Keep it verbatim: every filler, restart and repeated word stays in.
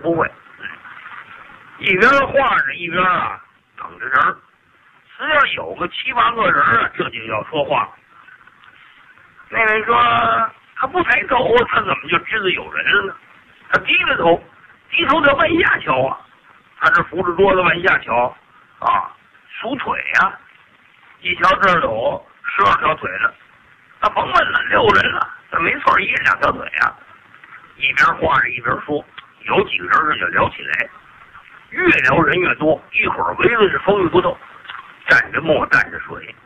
不会。嗯，一边画着一边啊等着人。只要有个七八个人啊，这就要说话。那位说他不抬头，他怎么就知道有人了呢？他低着头，低头得往下瞧啊。他这扶着桌子往下瞧啊，数腿呀、啊，一瞧这儿有十二条腿了。他甭问了，六人了，这没错，一人两条腿啊。一边画着一边说，有几个人这就聊起来，越聊人越多，一会儿围的是风雨不透，蘸着墨蘸着水。